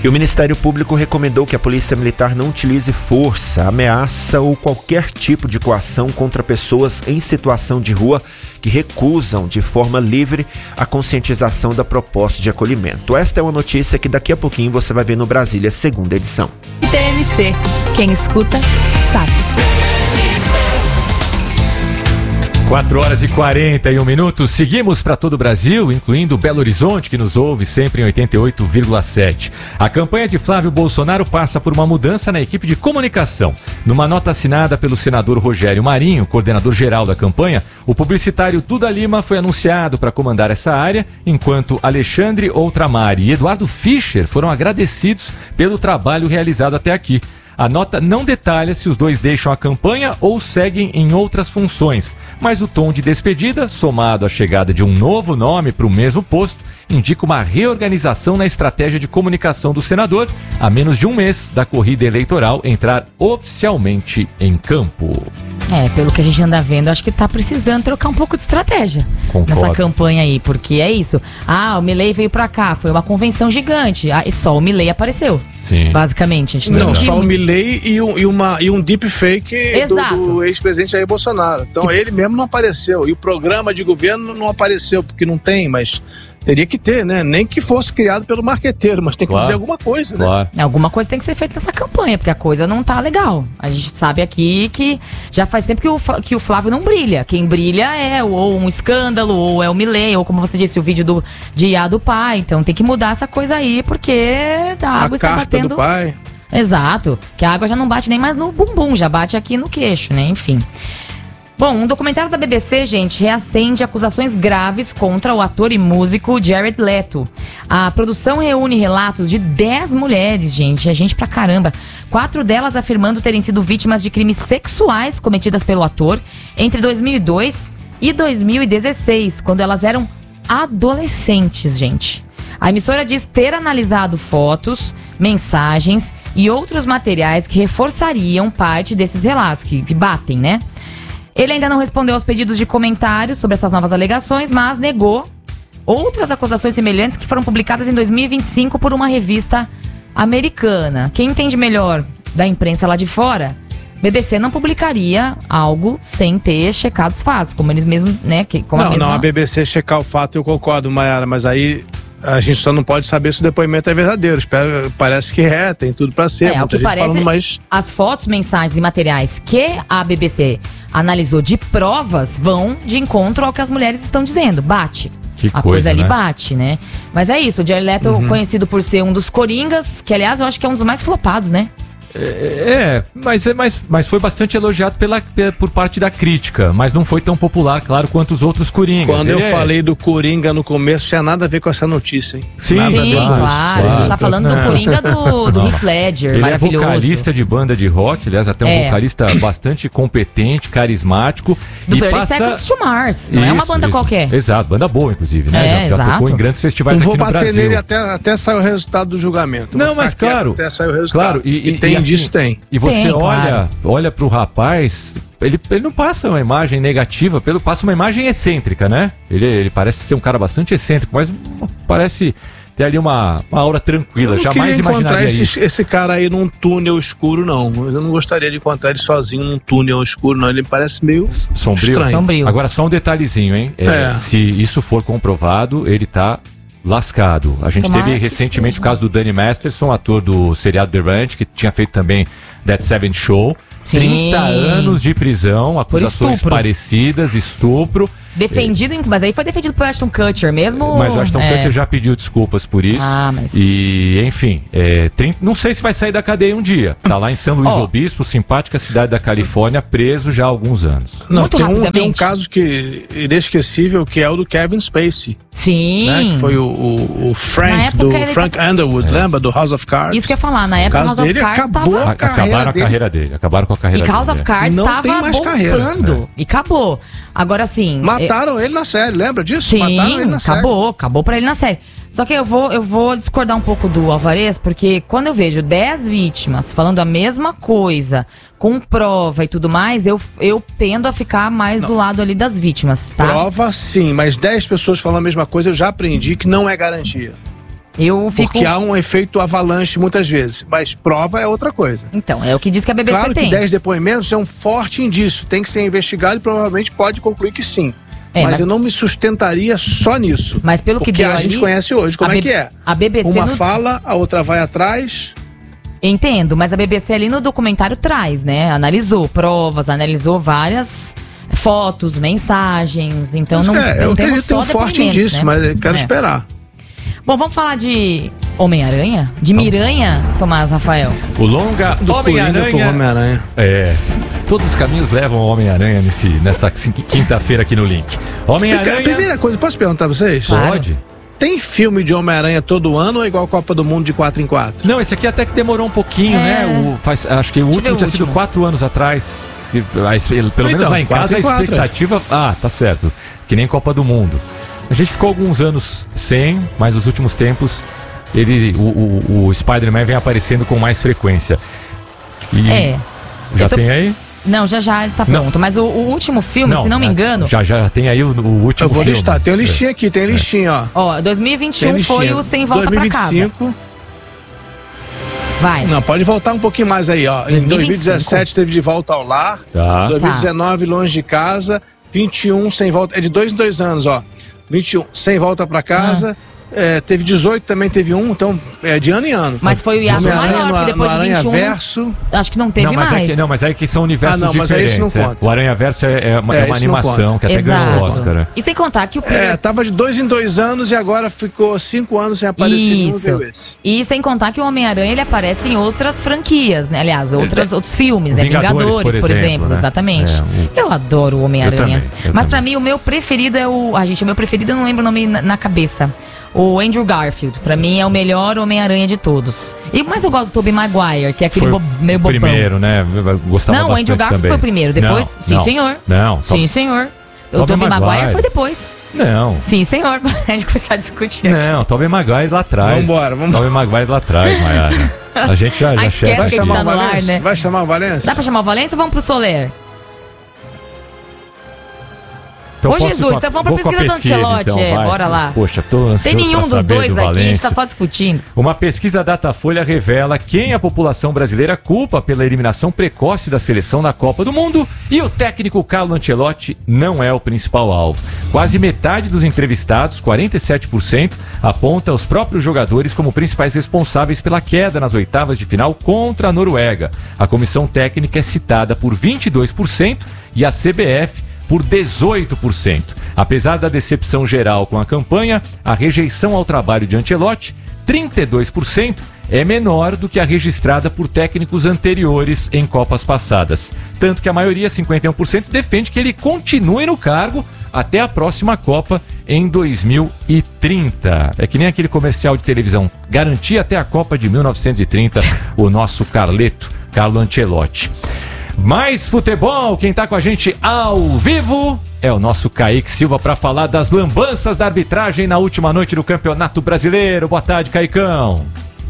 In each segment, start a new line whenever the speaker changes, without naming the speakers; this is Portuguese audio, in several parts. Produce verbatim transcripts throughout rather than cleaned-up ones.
E o Ministério Público recomendou que a Polícia Militar não utilize força, ameaça ou qualquer tipo de coação contra pessoas em situação de rua que recusam de forma livre a conscientização da proposta de acolhimento. Esta é uma notícia que daqui a pouquinho você vai ver no Brasília, segunda edição.
T M C, quem escuta, sabe.
quatro horas e quarenta e um minutos, seguimos para todo o Brasil, incluindo Belo Horizonte, que nos ouve sempre em oitenta e oito vírgula sete. A campanha de Flávio Bolsonaro passa por uma mudança na equipe de comunicação. Numa nota assinada pelo senador Rogério Marinho, coordenador geral da campanha, o publicitário Duda Lima foi anunciado para comandar essa área, enquanto Alexandre Outramari e Eduardo Fischer foram agradecidos pelo trabalho realizado até aqui. A nota não detalha se os dois deixam a campanha ou seguem em outras funções, mas o tom de despedida, somado à chegada de um novo nome para o mesmo posto, indica uma reorganização na estratégia de comunicação do senador, a menos de um mês da corrida eleitoral entrar oficialmente em campo.
É, pelo que a gente anda vendo, acho que tá precisando trocar um pouco de estratégia.
Concordo.
Nessa campanha aí, porque é isso. Ah, o Milei veio pra cá, foi uma convenção gigante, ah, e só o Milei apareceu.
Sim.
Basicamente. A gente
Não,
não
só o Milei e, um, e, uma, e um deepfake do, do ex-presidente Jair Bolsonaro. Então ele mesmo não apareceu. E o programa de governo não apareceu, porque não tem, mas teria que ter, né? Nem que fosse criado pelo marqueteiro, mas tem que
Claro.
dizer alguma coisa, né?
Claro.
Alguma coisa tem que ser feita nessa campanha, porque a coisa não tá legal. A gente sabe aqui que já faz tempo que o, que o Flávio não brilha. Quem brilha é ou um escândalo, ou é o Milei, ou como você disse, o vídeo do, de I A do pai. Então tem que mudar essa coisa aí, porque a água
A
está
carta
batendo...
do pai.
Exato, que a água já não bate nem mais no bumbum, já bate aqui no queixo, né? Enfim. Bom, um documentário da B B C, gente, reacende acusações graves contra o ator e músico Jared Leto. A produção reúne relatos de dez mulheres, gente, é gente pra caramba. Quatro delas afirmando terem sido vítimas de crimes sexuais cometidas pelo ator entre dois mil e dois e dois mil e dezesseis, quando elas eram adolescentes, gente. A emissora diz ter analisado fotos, mensagens e outros materiais que reforçariam parte desses relatos, que, que batem, né? Ele ainda não respondeu aos pedidos de comentários sobre essas novas alegações, mas negou outras acusações semelhantes que foram publicadas em dois mil e vinte e cinco por uma revista americana. Quem entende melhor da imprensa lá de fora, B B C não publicaria algo sem ter checado os fatos, como eles mesmos, né? Que, como
Não,
a mesma...
não, a B B C checar o fato, eu concordo, Mayara, mas aí a gente só não pode saber se o depoimento é verdadeiro. Espero, parece que é, tem tudo pra ser.
É, o
muita
que
gente
parece,
falando, mas
as fotos, mensagens e materiais que a B B C analisou de provas vão de encontro ao que as mulheres estão dizendo. Bate.
Que
a coisa,
coisa,
ali
né?
bate, né? Mas é isso, o Jared Leto,
Uhum.
conhecido por ser um dos coringas, que aliás eu acho que é um dos mais flopados, né?
É, mas, é mas, mas foi bastante elogiado pela, pela- por parte da crítica, mas não foi tão popular, claro, quanto os outros Coringas.
quando eu
Ele é-
falei do Coringa no começo, tinha nada a ver com essa notícia, hein?
Sim,
Nada a
Sim,
ver.
claro.
claro.
A gente tá falando do
Não.
coringa do, do
Não.
Heath Ledger,
Ele é
maravilhoso.
vocalista de banda de rock, aliás, até um
É.
vocalista bastante competente, carismático.
Do
e
thirty
passa...
Seconds to Mars, não é uma
Isso,
banda
isso.
qualquer.
Exato, banda boa, inclusive, né?
É,
já, já
exato.
tocou em grandes festivais
Não vou
aqui no
bater
Brasil.
nele até, até sair o resultado do julgamento.
Não,
Vou
mas
ficar quieto
claro,
até sair o resultado.
claro, e, e-
tem
e assim,
disso, tem.
E você
Tem,
olha,
claro.
olha pro rapaz, ele, ele não passa uma imagem negativa, pelo passa uma imagem excêntrica, né? Ele, ele parece ser um cara bastante excêntrico, mas parece ter ali uma, uma aura tranquila.
Eu não
Jamais
queria encontrar
imaginaria
esse,
isso.
esse cara aí num túnel escuro, não. Eu não gostaria de encontrar ele sozinho num túnel escuro, não. Ele parece meio
Sombrio.
estranho.
Sombrio.
Agora só um detalhezinho, hein? É,
É.
Se isso for comprovado, ele tá lascado. A gente
Tomara
teve
que
recentemente
esteja.
o caso do Danny Masterson, ator do seriado The Ranch, que tinha feito também That Seven Show.
Sim.
trinta anos de prisão, acusações
estupro.
parecidas, estupro.
Defendido, em- mas aí foi defendido por Ashton Kutcher mesmo.
Mas o Ashton
é.
Kutcher já pediu desculpas por isso.
Ah, mas-
E, enfim, é, trinta não sei se vai sair da cadeia um dia. Tá lá em São Luís
Ó.
Obispo, simpática cidade da Califórnia, preso já há alguns anos.
Não,
Muito
tem um, tem um
rapidamente.
caso que, inesquecível, que é o do Kevin Spacey,
Sim.
né? Que foi o, o, o
Na
Frank,
época
do
ele
Frank
tá-
Underwood, lembra? Do House of Cards.
Isso que eu ia falar, na
O
época
caso
House of
dele
Cards
acabou
tava...
a carreira
Acabaram a
dele.
carreira dele. Acabaram com a
E
carreira
House
dele.
of Cards
Não
tava
tem mais carreira.
bombando. E acabou. Agora sim...
Mataram ele na série, lembra disso?
Sim,
Mataram ele na série.
acabou, acabou pra ele na série. Só que eu vou, eu vou discordar um pouco do Alvarez, porque quando eu vejo dez vítimas falando a mesma coisa, com prova e tudo mais, eu, eu tendo a ficar mais do lado ali das vítimas, tá?
Prova sim, mas dez pessoas falando a mesma coisa, eu já aprendi que não é garantia.
Eu fico...
Porque há um efeito avalanche muitas vezes, mas prova é outra coisa.
Então, é o que diz que a B B C
claro
tem.
Claro que dez depoimentos é um forte indício, tem que ser investigado e provavelmente pode concluir que sim. É, mas, mas eu não me sustentaria só nisso.
Mas pelo que deu
a
ali,
gente conhece hoje, como é
B...
que é?
A B B C
Uma
no...
fala, a outra vai atrás...
Entendo, mas a B B C ali no documentário traz, né? Analisou provas, analisou várias fotos, mensagens, então não,
é,
não
eu
temos só
tem um forte indício,
né?
mas eu quero
é.
esperar.
Bom, vamos falar de Homem-Aranha? De Miranha, Tomás Rafael?
O longa Homem-Aranha.
Homem-Aranha.
É. Todos os caminhos levam ao Homem-Aranha nesse, nessa quinta-feira aqui no Link. Homem-Aranha.
Primeira coisa, posso perguntar a vocês?
Claro.
Pode.
Tem filme de Homem-Aranha todo ano ou é igual a Copa do Mundo de quatro em quatro?
Não, esse aqui até que demorou um pouquinho,
é.
né? O, faz, acho que o último tinha sido quatro anos atrás. Se, a, pelo então, menos lá em casa a expectativa... É. Ah, tá certo. Que nem Copa do Mundo. A gente ficou alguns anos sem, mas nos últimos tempos ele, o, o, o Spider-Man vem aparecendo com mais frequência. E
é.
Já
tô...
tem aí?
Não, já já ele tá pronto. Não. Mas o, o último filme, não, se não me engano...
Já já tem aí o, o último
Eu vou
filme.
listar, tem um listinha aqui, tem um listinha, ó.
Ó, dois mil e vinte e um foi o Sem Volta
dois mil e vinte e cinco,
pra Casa. Vai.
Não, pode voltar um pouquinho mais aí, ó. Em dois mil e dezessete teve De Volta ao Lar.
Tá.
dois mil e dezenove, tá. Longe de Casa. vinte e um, Sem Volta... É de dois em dois anos, ó. vinte e um, Sem Volta pra Casa. Ah. É, teve dezoito, também teve um, então é de ano em ano.
Mas foi o hiato maior, porque depois de vinte e um...
Verso.
Acho que não teve
não, mas
mais.
É que, não, mas aí que são universos ah, não,
mas
diferentes.
Esse não conta.
É. O Aranha Verso é, é uma, é, é uma animação que até
Exato.
ganhou o Oscar.
E sem contar que o...
É, tava de dois em dois anos e agora ficou cinco anos sem aparecer
Isso.
nenhum esse.
E sem contar que o Homem-Aranha ele aparece em outras franquias, né? Aliás, outras, outros filmes, né?
Vingadores,
Vingadores, por exemplo, por exemplo
né?
exatamente. É, o... Eu adoro o Homem-Aranha. Mas pra mim, o meu preferido é o... Ah, gente, o meu preferido eu não lembro o nome na, na cabeça. O Andrew Garfield, pra mim é o melhor Homem-Aranha de todos. E mais eu gosto do Tobey Maguire, que é aquele bo meio bobão.
Primeiro, né? Eu gostava
não, o Andrew Garfield
também.
foi o primeiro, depois.
Não,
sim,
não,
senhor.
Não,
sim, senhor. O Tobey Maguire. Maguire foi depois.
Não.
Sim, senhor. A gente começar a discutir.
Não, Tobey Maguire lá atrás.
Vambora, vamos.
Tobey Maguire lá atrás, Maiara. A gente já, já chega.
Vai chamar
tá
o Valência?
Ar, né?
Vai chamar o Valência?
Dá pra chamar o Valência ou vamos pro Soler?
Então,
Ô Jesus, então vamos pra pesquisa, pesquisa do Ancelotti, então, é, bora lá.
Poxa, tô ansioso.
Tem nenhum dos dois
do
aqui, a gente tá só discutindo.
Uma pesquisa Datafolha revela quem a população brasileira culpa pela eliminação precoce da seleção na Copa do Mundo e o técnico Carlo Ancelotti não é o principal alvo. Quase metade dos entrevistados, quarenta e sete por cento, aponta os próprios jogadores como principais responsáveis pela queda nas oitavas de final contra a Noruega. A comissão técnica é citada por vinte e dois por cento e a C B F por dezoito por cento. Apesar da decepção geral com a campanha, a rejeição ao trabalho de Ancelotti, trinta e dois por cento, é menor do que a registrada por técnicos anteriores em Copas passadas. Tanto que a maioria, cinquenta e um por cento, defende que ele continue no cargo até a próxima Copa em dois mil e trinta. É que nem aquele comercial de televisão, garantia até a Copa de mil novecentos e trinta, o nosso Carleto, Carlo Ancelotti. Mais futebol, quem tá com a gente ao vivo é o nosso Kaique Silva para falar das lambanças da arbitragem na última noite do Campeonato Brasileiro. Boa tarde, Caicão.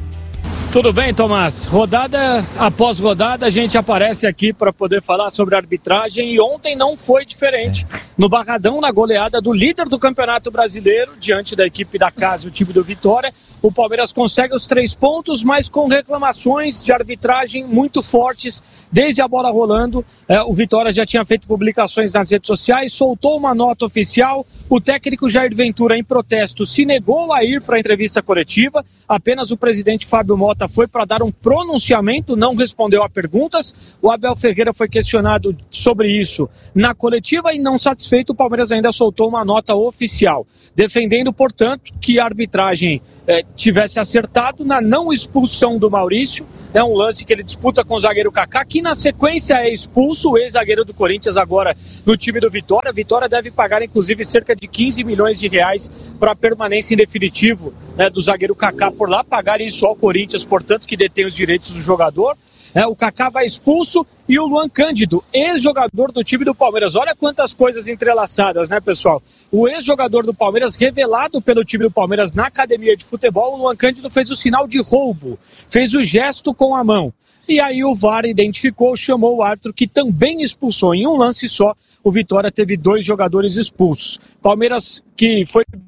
Tudo bem, Tomás? Rodada após rodada a gente aparece aqui para poder falar sobre a arbitragem e ontem não foi diferente. No Barradão, na goleada do líder do Campeonato Brasileiro, diante da equipe da casa, o time do Vitória, o Palmeiras consegue os três pontos, mas com reclamações de arbitragem muito fortes desde a bola rolando. É, o Vitória já tinha feito publicações nas redes sociais, soltou uma nota oficial. O técnico Jair Ventura, em protesto, se negou a ir para a entrevista coletiva. Apenas o presidente Fábio Mota foi para dar um pronunciamento, não respondeu a perguntas. O Abel Ferreira foi questionado sobre isso na coletiva e, não satisfeito, o Palmeiras ainda soltou uma nota oficial, defendendo, portanto, que a arbitragem eh, tivesse acertado na não expulsão do Maurício. É um lance que ele disputa com o zagueiro Kaká, que na sequência é expulso, o ex-zagueiro do Corinthians agora no time do Vitória. A Vitória deve pagar, inclusive, cerca de quinze milhões de reais para a permanência em definitivo, né, do zagueiro Kaká por lá, pagar isso ao Corinthians, portanto, que detém os direitos do jogador. É, o Kaká vai expulso e o Luan Cândido, ex-jogador do time do Palmeiras. Olha quantas coisas entrelaçadas, né, pessoal? O ex-jogador do Palmeiras, revelado pelo time do Palmeiras na academia de futebol, o Luan Cândido fez o sinal de roubo, fez o gesto com a mão. E aí o V A R identificou, chamou o árbitro, que também expulsou. Em um lance só, o Vitória teve dois jogadores expulsos. Palmeiras, que foi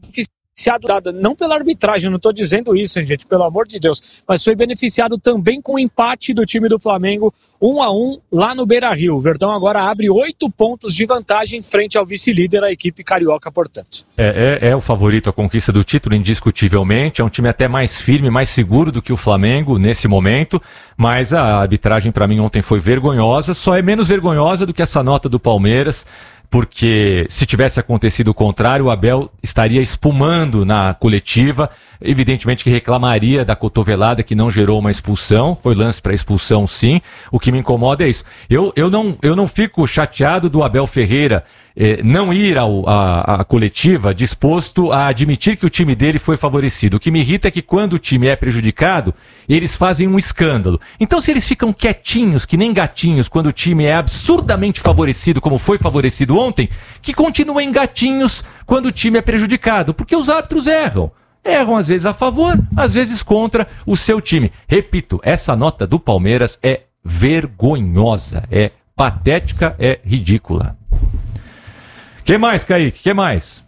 beneficiado, não pela arbitragem, não estou dizendo isso, hein, gente, pelo amor de Deus, mas foi beneficiado também com o empate do time do Flamengo, um a um, lá no Beira-Rio. O Verdão agora abre oito pontos de vantagem frente ao vice-líder, a equipe carioca, portanto.
É, é, é o favorito à conquista do título, indiscutivelmente, é um time até mais firme, mais seguro do que o Flamengo nesse momento, mas a arbitragem para mim ontem foi vergonhosa, só é menos vergonhosa do que essa nota do Palmeiras, porque se tivesse acontecido o contrário, o Abel estaria espumando na coletiva, evidentemente que reclamaria da cotovelada que não gerou uma expulsão, foi lance para expulsão sim, o que me incomoda é isso. Eu, eu, não, eu não fico chateado do Abel Ferreira eh, não ir ao, a, a coletiva disposto a admitir que o time dele foi favorecido. O que me irrita é que quando o time é prejudicado, eles fazem um escândalo. Então se eles ficam quietinhos, que nem gatinhos, quando o time é absurdamente favorecido, como foi favorecido ontem, que continuem gatinhos quando o time é prejudicado, porque os árbitros erram. Erram às vezes a favor, às vezes contra o seu time. Repito, essa nota do Palmeiras é vergonhosa, é patética, é ridícula. Que mais, Kaique? Que mais?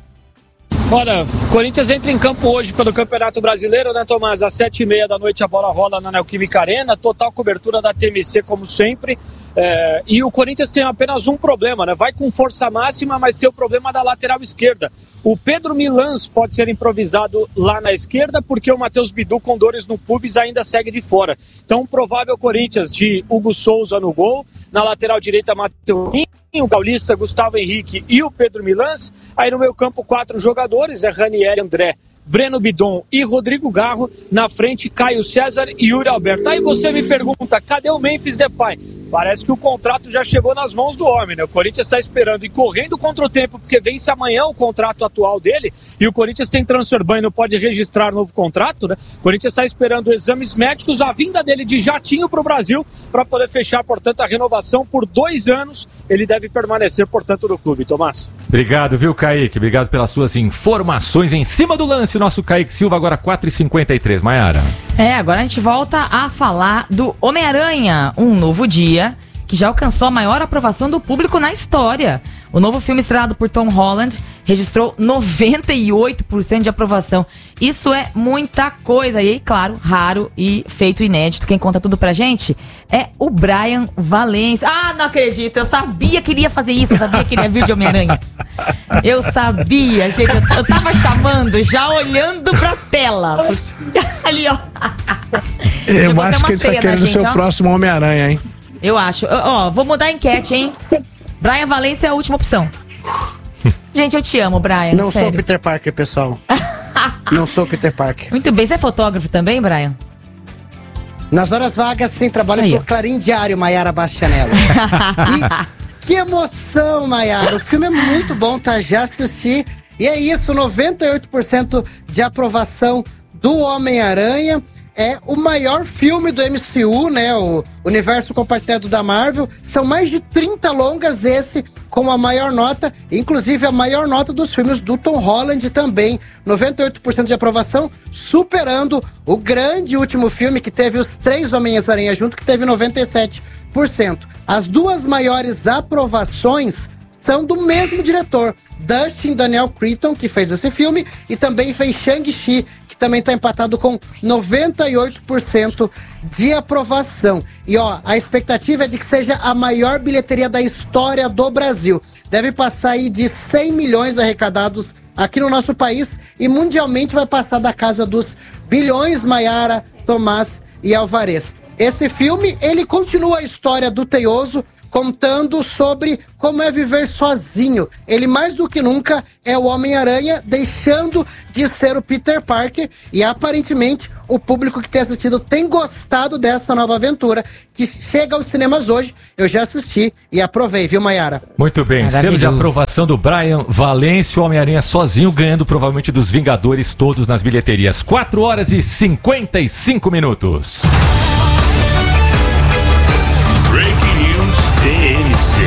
Olha, Corinthians entra em campo hoje pelo Campeonato Brasileiro, né, Tomás? Às sete e meia da noite a bola rola na Neoquímica Arena, total cobertura da T M C como sempre. É, e o Corinthians tem apenas um problema, né? Vai com força máxima, mas tem o problema da lateral esquerda. O Pedro Milans pode ser improvisado lá na esquerda, porque o Matheus Bidu, com dores no pubis, ainda segue de fora. Então, provável Corinthians de Hugo Souza no gol, na lateral direita, Matheus, o Paulista, Gustavo Henrique e o Pedro Milans. Aí no meio campo, quatro jogadores, é Ranieri, André, Breno Bidon e Rodrigo Garro. Na frente, Caio César e Yuri Alberto. Aí você me pergunta, cadê o Memphis Depay? Parece que o contrato já chegou nas mãos do homem, né? O Corinthians está esperando e correndo contra o tempo, porque vence amanhã o contrato atual dele, e o Corinthians tem transfer ban e não pode registrar novo contrato, né? O Corinthians está esperando exames médicos, a vinda dele de jatinho para o Brasil, para poder fechar, portanto, a renovação por dois anos. Ele deve permanecer, portanto, no clube, Tomás.
Obrigado, viu, Kaique? Obrigado pelas suas informações em cima do lance. Nosso Kaique Silva, agora quatro e cinquenta e três. Maiara.
É, agora a gente volta a falar do Homem-Aranha, Um Novo Dia, que já alcançou a maior aprovação do público na história. O novo filme estrelado por Tom Holland registrou noventa e oito por cento de aprovação. Isso é muita coisa. E aí, claro, raro e feito inédito. Quem conta tudo pra gente é o Brian Valência. Ah, não acredito. Eu sabia que ele ia fazer isso. Eu sabia que ele ia vir de Homem-Aranha. Eu sabia, gente. Eu, eu tava chamando, já olhando pra tela. Ali, ó.
Eu acho que ele tá querendo ser o próximo Homem-Aranha, hein?
Eu acho. Ó, vou mudar a enquete, hein? Brian Valência é a última opção. Gente, eu te amo, Brian.
Não
sério.
sou Peter Parker, pessoal. Não sou Peter Parker.
Muito bem. Você é fotógrafo também, Brian?
Nas horas vagas, sim. Trabalho
Aí,
pro Clarim Diário, Maiara Bastianello. E que emoção, Maiara. O filme é muito bom, tá? Já assisti. E é isso, noventa e oito por cento de aprovação do Homem-Aranha. É o maior filme do M C U, né? O universo compartilhado da Marvel. São mais de trinta longas, esse com a maior nota, inclusive a maior nota dos filmes do Tom Holland também. noventa e oito por cento de aprovação, superando o grande último filme que teve os três Homens-Aranha junto, que teve noventa e sete por cento. As duas maiores aprovações são do mesmo diretor, Dustin Daniel Cretton, que fez esse filme, e também fez Shang-Chi, que também está empatado com noventa e oito por cento de aprovação. E ó, a expectativa é de que seja a maior bilheteria da história do Brasil. Deve passar aí de cem milhões arrecadados aqui no nosso país e mundialmente vai passar da casa dos bilhões, Maiara, Tomás e Alvarez. Esse filme, ele continua a história do Teioso, contando sobre como é viver sozinho. Ele, mais do que nunca, é o Homem-Aranha, deixando de ser o Peter Parker. E, aparentemente, o público que tem assistido tem gostado dessa nova aventura, que chega aos cinemas hoje. Eu já assisti e aprovei, viu, Maiara?
Muito bem, selo de aprovação do Brian Valência, o Homem-Aranha sozinho, ganhando provavelmente dos Vingadores todos nas bilheterias. quatro horas e cinquenta e cinco minutos. T N C.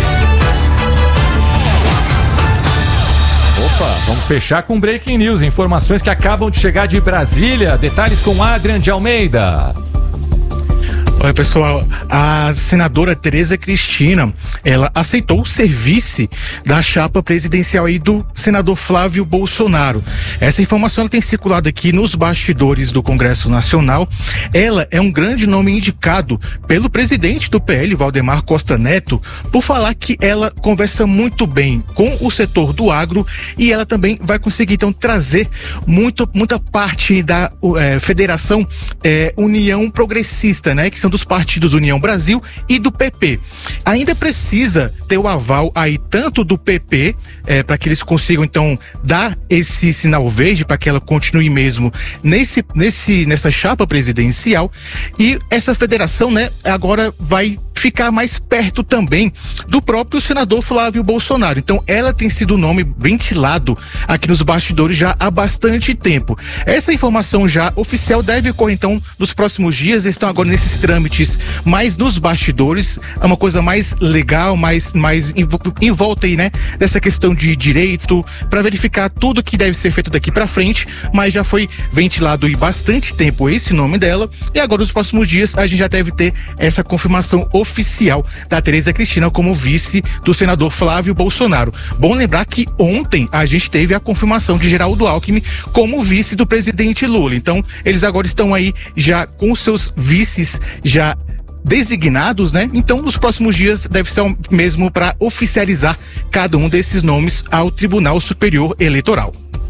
Opa, vamos fechar com Breaking News, informações que acabam de chegar de Brasília, detalhes com Adrian de Almeida.
Oi, pessoal, a senadora Tereza Cristina, ela aceitou ser vice da chapa presidencial aí do senador Flávio Bolsonaro. Essa informação ela tem circulado aqui nos bastidores do Congresso Nacional. Ela é um grande nome indicado pelo presidente do P L, Valdemar Costa Neto, por falar que ela conversa muito bem com o setor do agro e ela também vai conseguir então trazer muito, muita parte da é, Federação é, União Progressista, né, que são dos partidos União Brasil e do P P. Ainda precisa ter o aval aí tanto do P P, é, para que eles consigam então dar esse sinal verde para que ela continue mesmo nesse, nesse, nessa chapa presidencial, e essa federação, né, agora vai ficar mais perto também do próprio senador Flávio Bolsonaro. Então ela tem sido o nome ventilado aqui nos bastidores já há bastante tempo. Essa informação já oficial deve ocorrer então nos próximos dias. Eles estão agora nesses trâmites mais nos bastidores, é uma coisa mais legal, mais, mais em, em volta aí, né, dessa questão de direito, para verificar tudo que deve ser feito daqui para frente, mas já foi ventilado aí bastante tempo esse nome dela, e agora nos próximos dias a gente já deve ter essa confirmação oficial oficial da Tereza Cristina como vice do senador Flávio Bolsonaro. Bom lembrar que ontem a gente teve a confirmação de Geraldo Alckmin como vice do presidente Lula. Então, eles agora estão aí já com seus vices já designados, né? Então, nos próximos dias deve ser mesmo para oficializar cada um desses nomes ao Tribunal Superior Eleitoral.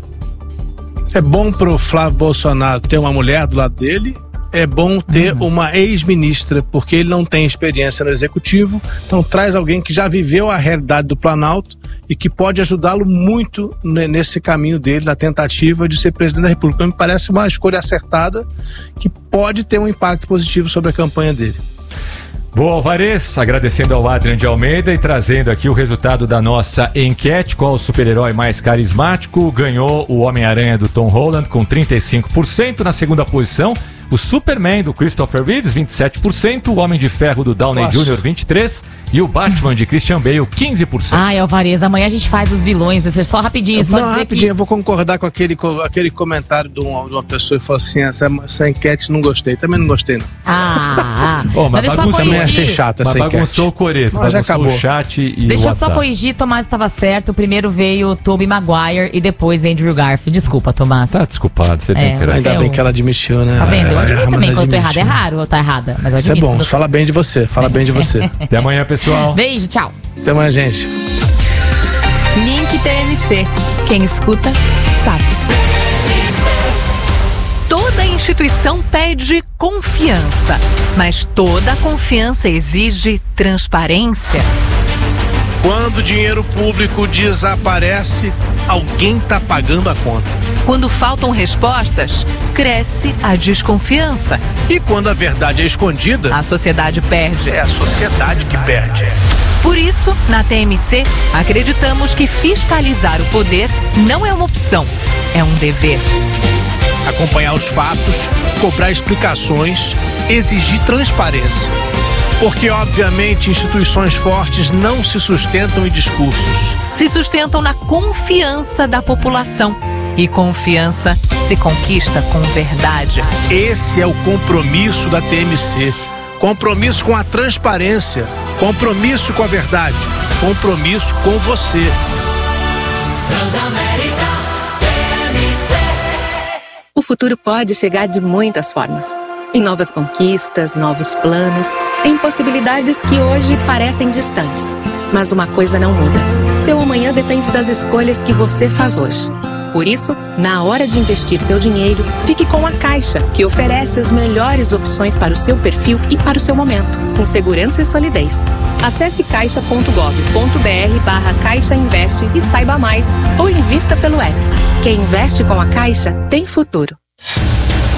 É bom pro Flávio Bolsonaro ter uma mulher do lado dele. É bom ter uhum. uma ex-ministra, porque ele não tem experiência no executivo, então traz alguém que já viveu a realidade do Planalto e que pode ajudá-lo muito nesse caminho dele, na tentativa de ser presidente da República. Então, me parece uma escolha acertada que pode ter um impacto positivo sobre a campanha dele.
Boa, Alvarez, agradecendo ao Adrian de Almeida e trazendo aqui o resultado da nossa enquete: qual o super-herói mais carismático? Ganhou o Homem-Aranha do Tom Holland com trinta e cinco por cento. Na segunda posição, o Superman do Christopher Reeves, vinte e sete por cento, o Homem de Ferro do Downey Júnior, vinte e três por cento, e o Batman de Christian Bale, quinze por cento.
Ai, Alvarez, amanhã a gente faz os vilões, só rapidinho, só
não,
dizer
rapidinho,
que...
eu vou concordar com aquele, com aquele comentário de uma, de uma pessoa que falou assim, essa, essa enquete não gostei, também não gostei não.
Ah, ah.
Oh, mas
mas também achei chata essa enquete.
Bagunçou o coreto,
mas já acabou
o chat e
Deixa
o
eu só corrigir, Tomás estava certo, primeiro veio Tobey Maguire e depois Andrew Garfield. Desculpa, Tomás.
Tá desculpado, você tem
é,
que
Ainda
é
bem
um...
que ela admitiu, né?
Tá vendo? Eu
é,
admito também quando eu tô errada.
admitiu.
É raro eu tá errada, mas eu
Isso é
admito.
bom,
eu...
fala bem de você, fala bem de você.
Até amanhã, pessoal.
Beijo, tchau.
Até amanhã, gente.
Link T M C. Quem escuta, sabe. Toda instituição pede confiança, mas toda confiança exige transparência.
Quando o dinheiro público desaparece, alguém está pagando a conta.
Quando faltam respostas, cresce a desconfiança.
E quando a verdade é escondida,
a sociedade perde.
É a sociedade que perde.
Por isso, na T M C, acreditamos que fiscalizar o poder não é uma opção, é um dever.
Acompanhar os fatos, cobrar explicações, exigir transparência. Porque, obviamente, instituições fortes não se sustentam em discursos.
Se sustentam na confiança da população. E confiança se conquista com verdade.
Esse é o compromisso da T M C. Compromisso com a transparência. Compromisso com a verdade. Compromisso com você.
Transamérica T M C.
O futuro pode chegar de muitas formas. Em novas conquistas, novos planos, em possibilidades que hoje parecem distantes. Mas uma coisa não muda. Seu amanhã depende das escolhas que você faz hoje. Por isso, na hora de investir seu dinheiro, fique com a Caixa, que oferece as melhores opções para o seu perfil e para o seu momento, com segurança e solidez. Acesse caixa ponto gov ponto br barra Caixa Investe e saiba mais, ou invista pelo app. Quem investe com a Caixa tem futuro.